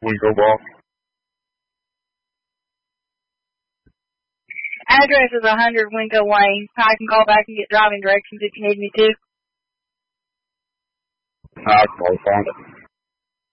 Winco Boss. Address is 100 Winco Lane. I can call back and get driving directions if you need me to. I can probably find it.